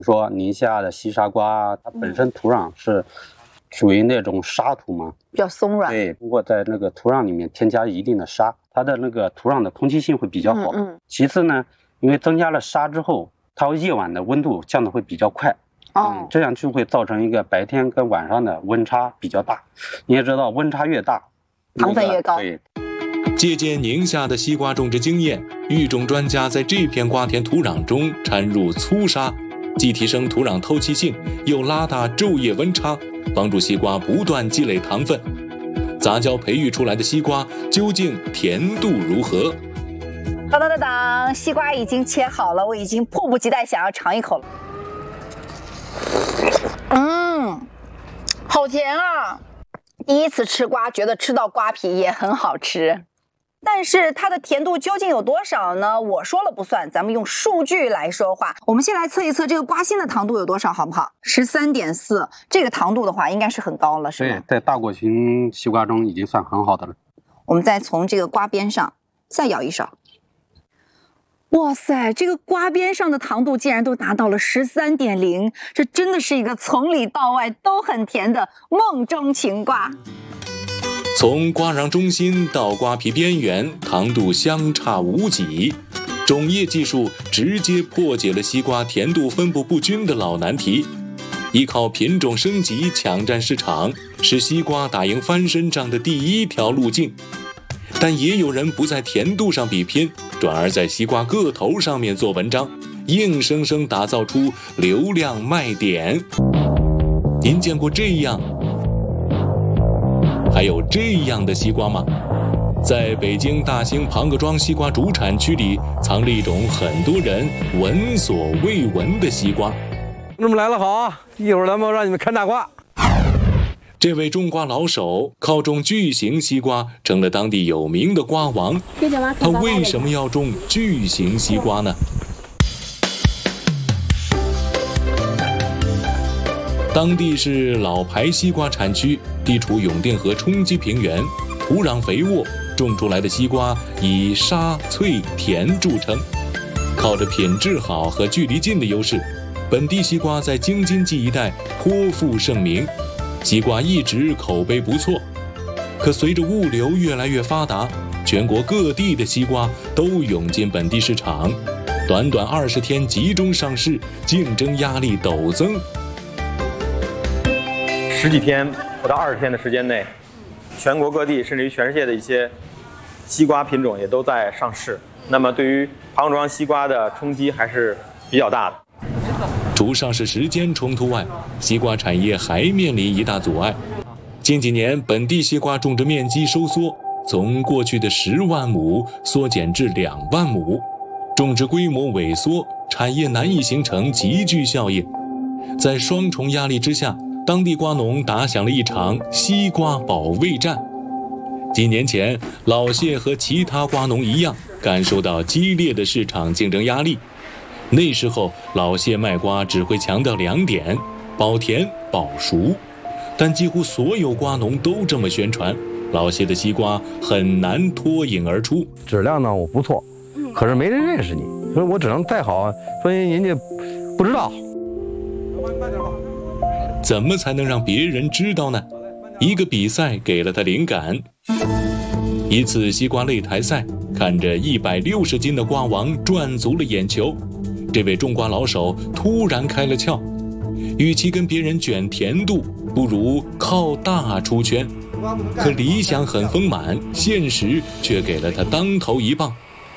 说宁夏的西沙瓜，它本身土壤是属于那种沙土嘛， 比较松软。 对，通过在那个土壤里面添加一定的沙，它的那个土壤的通气性会比较好。其次呢，因为增加了沙之后，它夜晚的温度降得会比较快。这样就会造成一个白天跟晚上的温差比较大。你也知道，温差越大， 糖分越高。 对。 借鉴宁夏的西瓜种植经验，育种专家在这片瓜田土壤中掺入粗沙，既提升土壤透气性，又拉大昼夜温差，帮助西瓜不断积累糖分。杂交培育出来的西瓜究竟甜度如何？ 当，西瓜已经切好了，我已经迫不及待想要尝一口了。好甜啊！第一次吃瓜，觉得吃到瓜皮也很好吃。但是它的甜度究竟有多少呢？我说了不算，咱们用数据来说话。我们先来测一测这个瓜心的糖度有多少，好不好？13.4，这个糖度的话应该是很高了，是吗？ 对，在大果型西瓜中已经算很好的了。 我们再从这个瓜边上再舀一勺。哇塞，这个瓜边上的糖度竟然都达到了13.0，这真的是一个从里到外都很甜的梦中情瓜。 从瓜瓤中心到瓜皮边缘，糖度相差无几。种业技术直接破解了西瓜甜度分布不均的老难题。依靠品种升级抢占市场，是西瓜打赢翻身仗的第一条路径。但也有人不在甜度上比拼，转而在西瓜个头上面做文章，硬生生打造出流量卖点。您见过这样还有这样的西瓜吗？在北京大兴庞各庄西瓜主产区里，藏了一种很多人闻所未闻的西瓜。 同志们来了好啊！一会儿咱们让你们看大瓜。 这位种瓜老手靠种巨型西瓜成了当地有名的瓜王。他为什么要种巨型西瓜呢？当地是老牌西瓜产区，地处永定河冲积平原，土壤肥沃，种出来的西瓜以沙、脆、甜著称。靠着品质好和距离近的优势，本地西瓜在京津冀一带颇负盛名。西瓜一直口碑不错，可随着物流越来越发达，全国各地的西瓜都涌进本地市场，短短20天集中上市，竞争压力陡增。 10几天不到20天的时间内，全国各地甚至于全世界的一些西瓜品种也都在上市，那么对于庞各庄西瓜的冲击还是比较大的。 除上市时间冲突外，西瓜产业还面临一大阻碍。近几年，本地西瓜种植面积收缩，从过去的10万亩缩减至2万亩，种植规模萎缩，产业难以形成集聚效应。在双重压力之下，当地瓜农打响了一场西瓜保卫战。几年前，老谢和其他瓜农一样，感受到激烈的市场竞争压力。那时候，老谢卖瓜只会强调2点：保甜、保熟。但几乎所有瓜农都这么宣传，老谢的西瓜很难脱颖而出。 质量呢，我不错，可是没人认识你，所以我只能再好，所以人家不知道。 怎么才能让别人知道呢？一个比赛给了他灵感。一次西瓜擂台赛，看着160斤的瓜王赚足了眼球。这位种瓜老手突然开了窍，与其跟别人卷甜度，不如靠大出圈。可理想很丰满，现实却给了他当头一棒。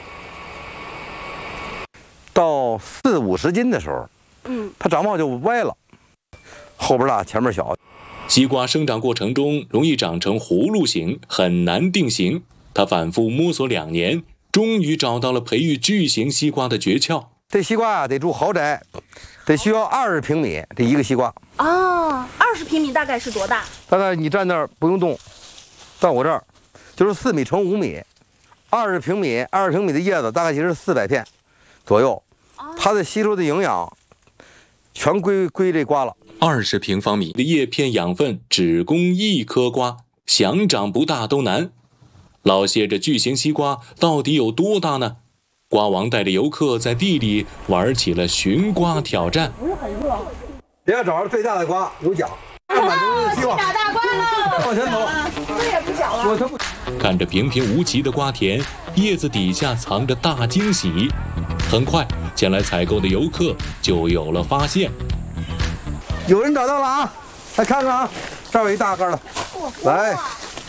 到40-50斤的时候，它长毛就歪了，后边大前面小。 西瓜生长过程中容易长成葫芦形，很难定型。他反复摸索2年，终于找到了培育巨型西瓜的诀窍。 这西瓜啊，得住豪宅，得需要20平米，这一个西瓜。 哦，20平米大概是多大？ 大概你站那儿不用动，到我这儿就是4米乘5米，20平米的叶子大概就是400片左右，它的吸收的营养全归这瓜了。 20平方米的叶片养分只供1颗瓜，想长不大都难。老谢这巨型西瓜到底有多大呢？ 瓜王带着游客在地里玩起了寻瓜挑战。 别要找着最大的瓜有奖，满足希望。 打大瓜了， 往前走， 这也不小了。 我他不。 看着平平无奇的瓜田，叶子底下藏着大惊喜。很快，前来采购的游客就有了发现。 有人找到了啊！来看看啊，这儿有一大个的，来。 哇！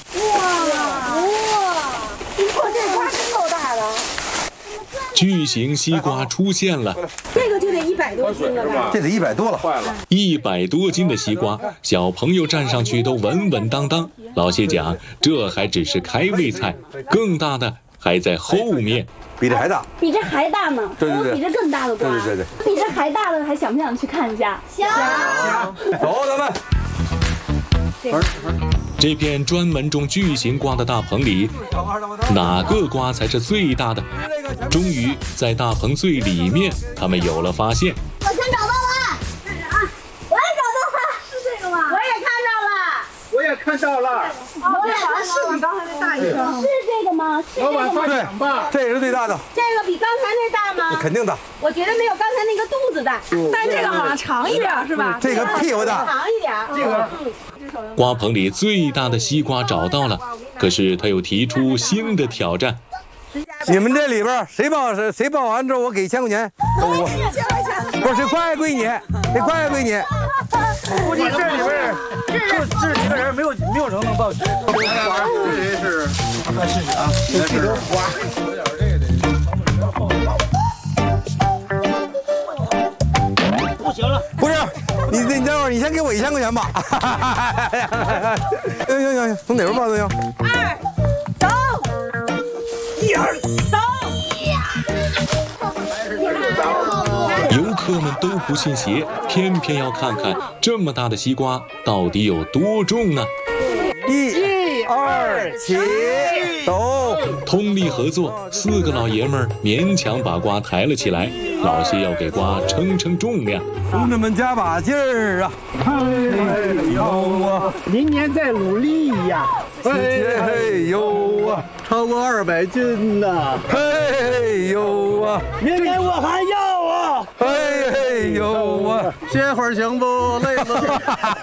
这瓜真够大的。 巨型西瓜出现了， 这个就得100多斤了吧？ 这得100多了，坏了。 100多斤的西瓜，小朋友站上去都稳稳当当。老谢讲，这还只是开胃菜，更大的还在后面。 比这还大， 比这还大呢？ 对， 比这更大的瓜。 对。 比这还大的，还想不想去看一下？想。 走，咱们。 这片专门种巨型瓜的大棚里，哪个瓜才是最大的？终于在大棚最里面，他们有了发现。 我先找到了，是啊，我也找到了，是这个吗？我也看到了。我也看到了。是比刚才那大一个？是这个吗？是这个吗？ 对，这也是最大的。 这个比刚才那大吗？ 肯定大。 我觉得没有刚才那个肚子大，但这个好像长一点，是吧？ 这个屁股大， 长一点。这个。 瓜棚里最大的西瓜找到了，可是他又提出新的挑战。 你们这里边谁报完之后我给1000块钱，不是这瓜也归你，这瓜也归你。 估计这里边这几个人没有人能报。这人是，看试试啊，应该是花。不行了， 不是你待会儿你先给我1000块钱吧。行，从哪边报都行。 2，走。1、2，走。 游客们都不信邪，偏偏要看看这么大的西瓜到底有多重呢 ？1、2，起，走！ 通力合作，4个老爷们儿勉强把瓜抬了起来。老谢要给瓜称重量， 兄弟们加把劲儿啊！嘿呦啊！ 明年再努力呀！ 嘿呦啊！ 超过200斤呐！ 嘿呦啊！ 明年我还要啊！ 嘿呦啊！ 歇会儿行不？累了。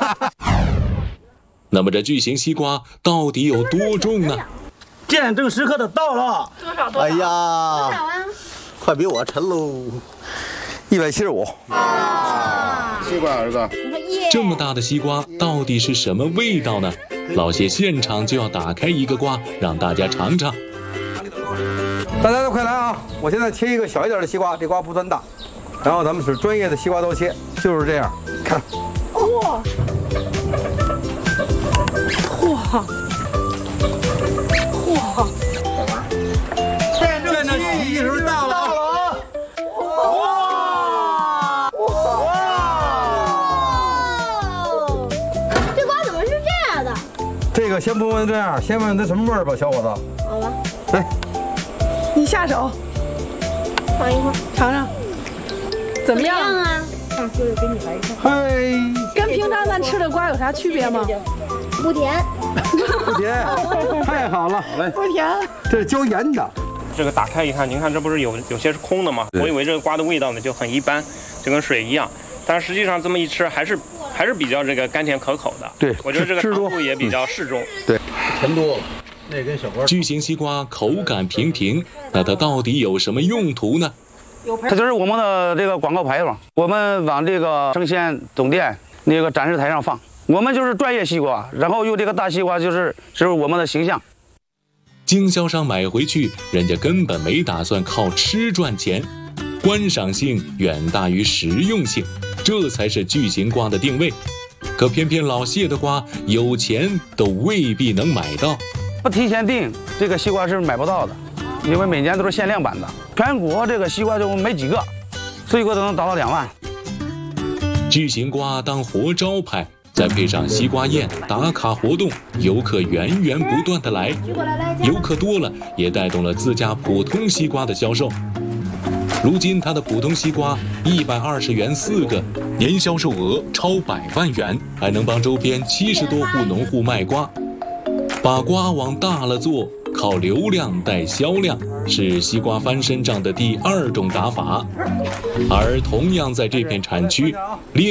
那么这巨型西瓜到底有多重呢？ 见证时刻的到了。 多少？ 哎呀！多少啊？ 快比我沉喽 ！175。 西瓜儿子， 这么大的西瓜到底是什么味道呢？老谢现场就要打开一个瓜，让大家尝尝。 大家都快来啊！我现在切一个小一点的西瓜，这瓜不算大。然后咱们使专业的西瓜刀切，就是这样。看。 哇！ 见证奇迹时候到了啊！ 这瓜怎么是这样的？ 这个先不问这样，先问它什么味儿吧，小伙子。 好吧。 来， 你下手， 尝一块， 尝尝，怎么样啊？ 就是给你来一个。 嘿， 跟平常咱吃的瓜有啥区别吗？ 不甜。 不甜，太好了，来， 不甜， 这是浇盐的。 这个打开一看，您看这不是有些是空的吗？我以为这个瓜的味道呢就很一般，就跟水一样，但是实际上这么一吃还是比较这个甘甜可口的。 对， 我觉得这个糖度也比较适中。 对， 甜多了。那跟小瓜。 巨型西瓜口感平平，那它到底有什么用途呢？ 它就是我们的这个广告牌坊，我们往这个生鲜总店那个展示台上放。我们就是专业西瓜，然后用这个大西瓜就是我们的形象。 经销商买回去，人家根本没打算靠吃赚钱，观赏性远大于实用性，这才是巨型瓜的定位。可偏偏老谢的瓜，有钱都未必能买到。 不提前订，这个西瓜是买不到的，因为每年都是限量版的，全国这个西瓜就没几个，最多都能达到2万。 巨型瓜当活招牌。再配上西瓜宴、打卡活动，游客源源不断的来，游客多了，也带动了自家普通西瓜的销售。如今他的普通西瓜120元4个，年销售额超100万元，还能帮周边70多户农户卖瓜。把瓜往大了做， 靠流量带销量，是西瓜翻身仗的第2种打法。而同样在这片产区，